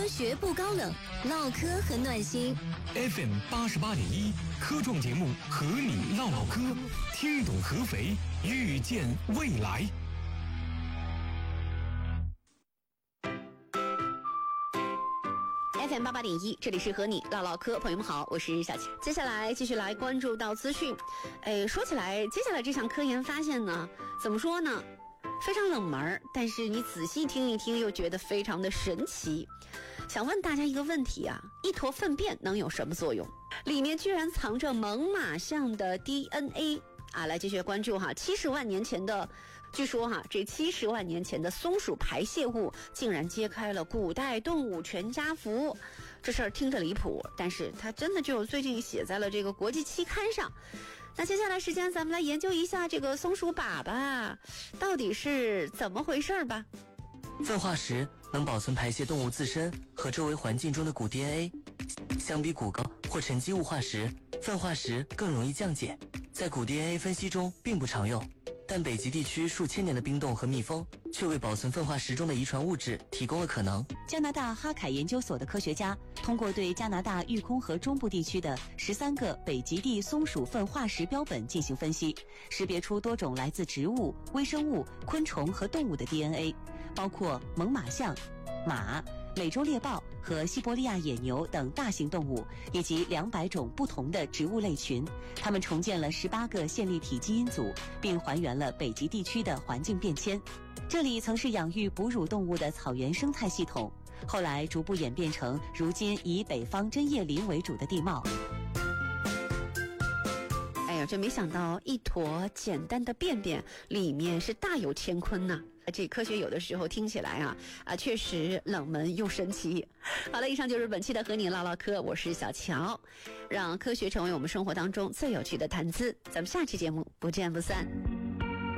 科学不高冷，唠嗑很暖心。 FM 88.1科创节目和你唠唠嗑，听懂合肥，遇见未来。 FM 88.1，这里是和你唠唠嗑，朋友们好，我是小琪。接下来继续来关注到资讯。说起来，接下来这项科研发现呢，怎么说呢？非常冷门，但是你仔细听一听，又觉得非常的神奇。想问大家一个问题啊，一坨粪便能有什么作用？里面居然藏着猛犸象的 DNA 啊！来继续关注哈，70万年前的。据说这70万年前的松鼠排泄物竟然揭开了古代动物全家福。这事儿听着离谱，但是它真的就最近写在了这个国际期刊上。那接下来时间咱们来研究一下这个松鼠粑粑到底是怎么回事吧。 粪化石能保存排泄动物自身和周围环境中的骨 DNA， 相比骨骼或沉积物化石，粪化石更容易降解，在骨 DNA 分析中并不常用。但北极地区数千年的冰冻和密封却为保存粪化石中的遗传物质提供了可能。 加拿大哈凯研究所的科学家通过对加拿大育空河中部地区的13个北极地松鼠粪化石标本进行分析，识别出多种来自植物、微生物、昆虫和动物的 DNA， 包括猛犸象、马、美洲猎豹和西伯利亚野牛等大型动物，以及200种不同的植物类群。它们重建了18个线粒体基因组，并还原了北极地区的环境变迁。这里曾是养育哺乳动物的草原生态系统，后来逐步演变成如今以北方针叶林为主的地貌。 这没想到一坨简单的便便里面是大有乾坤呐！这科学有的时候听起来确实冷门又神奇。好了，以上就是本期的和你唠唠嗑，我是小乔，让科学成为我们生活当中最有趣的谈资。咱们下期节目不见不散。